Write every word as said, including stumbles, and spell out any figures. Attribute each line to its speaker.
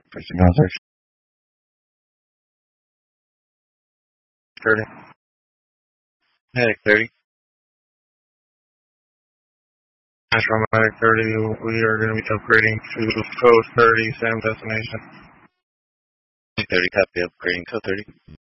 Speaker 1: Signal section thirty. Medic thirty. National Medic thirty, we are going to be upgrading to code thirty, same destination.
Speaker 2: thirty, copy, upgrading code thirty.